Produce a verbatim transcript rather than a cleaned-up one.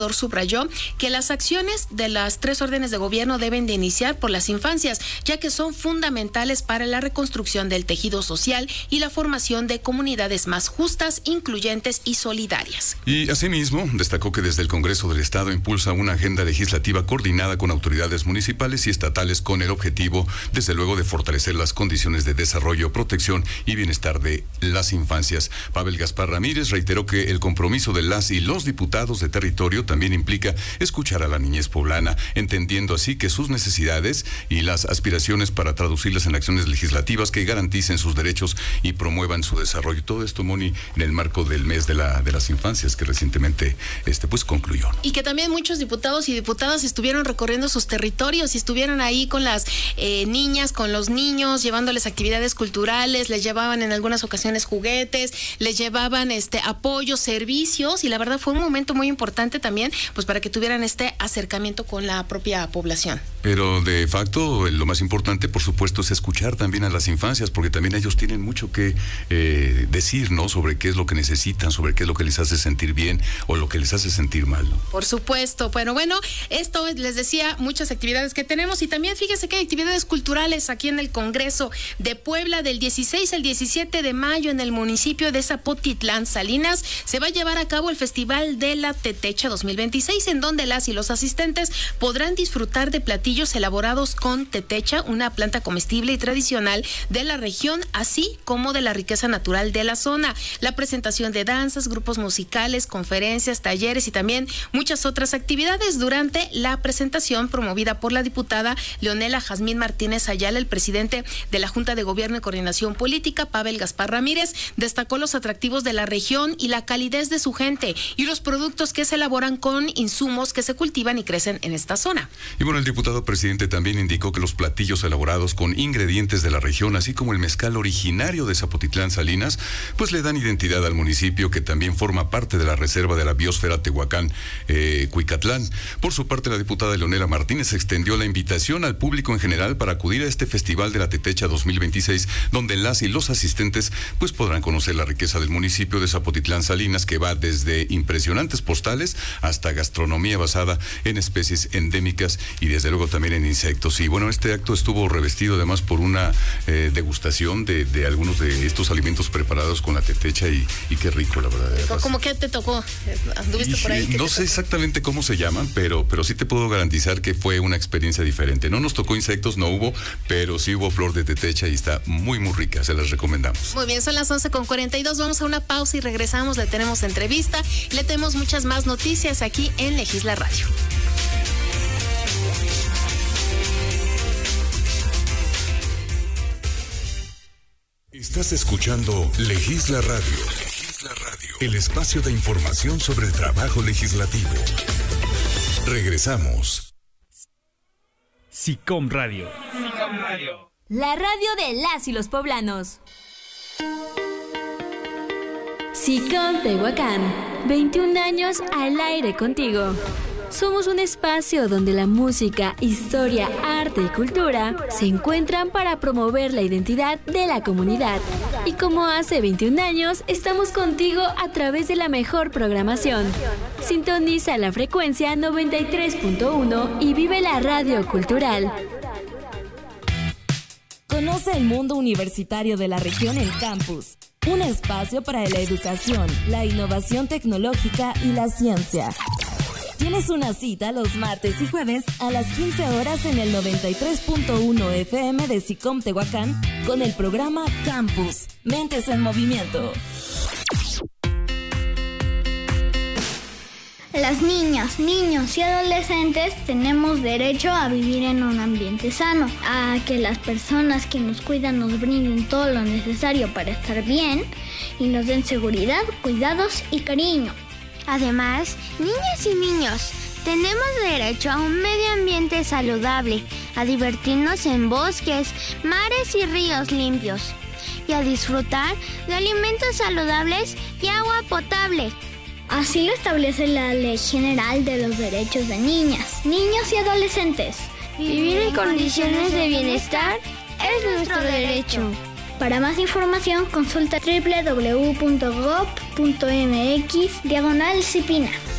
subrayó que las acciones de las tres órdenes de gobierno deben de iniciar por las infancias, ya que son fundamentales para la reconstrucción del tejido social y la formación de comunidades más justas, incluyentes y solidarias. Y asimismo, destacó que desde el Congreso del Estado impulsa una agenda legislativa coordinada con autoridades municipales y estatales con el objetivo, desde luego, de fortalecer las condiciones de desarrollo, protección y bienestar de las infancias. Pavel Gaspar Ramírez reiteró que el compromiso de las y los diputados de territorio también implica escuchar a la niñez poblana, entendiendo así que sus necesidades y las aspiraciones para traducirlas en acciones legislativas que garanticen sus derechos y promuevan su desarrollo. Todo esto, Moni, en el marco del mes de la de las infancias que recientemente este pues concluyó. Y que también muchos diputados y diputadas estuvieron recorriendo sus territorios y estuvieron ahí con las eh, niñas, con los niños, llevándoles actividades culturales, les llevaban en algunas ocasiones juguetes, les llevaban este apoyo, servicios, y la verdad fue un momento muy importante también, pues para que tuvieran este acercamiento con la propia población. Pero de facto, lo más importante, por supuesto, es escuchar también a las infancias, porque también ellos tienen mucho que eh, decir, ¿no? Sobre qué es lo que necesitan, sobre qué es lo que les hace sentir bien o lo que les hace sentir mal, ¿no? Por supuesto. Bueno, bueno, esto les decía, muchas actividades que tenemos, y también fíjese que hay actividades culturales aquí en el Congreso de Puebla del dieciséis al diecisiete de mayo en el municipio de Zapotitlán, Salinas. Se va a llevar a cabo el Festival de la Tetecha dos mil veintiséis, en donde las y los asistentes podrán disfrutar de platillos elaborados con tetecha, una planta comestible y tradicional de la región, así como de la riqueza natural de la zona. La presentación de danzas, grupos musicales, conferencias, talleres y también muchas otras actividades. Durante la presentación promovida por la diputada Leonela Jazmín Martínez Ayala, el presidente de la Junta de Gobierno y Coordinación Política, Pavel Gaspar Ramírez, destacó los atractivos de la región y la calidez de su gente y los productos que se elaboran con insumos que se cultivan y crecen en esta zona. Y bueno, el diputado presidente también indicó que los platillos elaborados con ingredientes de la región, así como el mezcal originario de Zapotitlán, Salinas, pues le dan identidad al municipio, que también forma parte de la reserva de la biosfera Tehuacán, eh, Cuicatlán. Por su parte, la diputada Leonela Martínez extendió la invitación al público en general para acudir a este Festival de la Tetecha dos mil veintiséis, donde las y los asistentes pues podrán conocer la riqueza del municipio de Zapotitlán, Salinas, que va desde impresionantes postales hasta gastronomía basada en especies endémicas y desde luego también en insectos. Y bueno, este acto estuvo revestido además por una eh, degustación de, de algunos de estos alimentos preparados con la tetecha y, y qué rico, la verdad. ¿Cómo que te tocó? ¿Anduviste por ahí? No sé exactamente cómo se llaman, pero, pero sí te puedo garantizar que fue una experiencia diferente. No nos tocó insectos, no hubo, pero sí hubo flor de tetecha y está muy, muy rica, se las recomendamos. Muy bien, son las once con cuarenta y dos, vamos a una pausa y regresamos, le tenemos entrevista, le tenemos muchas más noticias aquí en Legisla Radio. Estás escuchando Legisla Radio. Legisla Radio. El espacio de información sobre el trabajo legislativo. Regresamos. SICOM Radio. SICOM Radio. La radio de las y los poblanos. SICOM Tehuacán. veintiún años al aire contigo. Somos un espacio donde la música, historia, arte y cultura se encuentran para promover la identidad de la comunidad. Y como hace veintiún años, estamos contigo a través de la mejor programación. Sintoniza la frecuencia noventa y tres punto uno y vive la radio cultural. Conoce el mundo universitario de la región en Campus. Un espacio para la educación, la innovación tecnológica y la ciencia. Tienes una cita los martes y jueves a las quince horas en el noventa y tres punto uno F M de SICOM Tehuacán con el programa Campus, Mentes en Movimiento. Las niñas, niños y adolescentes tenemos derecho a vivir en un ambiente sano, a que las personas que nos cuidan nos brinden todo lo necesario para estar bien y nos den seguridad, cuidados y cariño. Además, niñas y niños, tenemos derecho a un medio ambiente saludable, a divertirnos en bosques, mares y ríos limpios, y a disfrutar de alimentos saludables y agua potable. Así lo establece la Ley General de los Derechos de Niñas, Niños y Adolescentes. Vivir en condiciones de bienestar es nuestro derecho. Para más información, consulta doble u doble u doble u punto gob punto m x diagonal Cipina.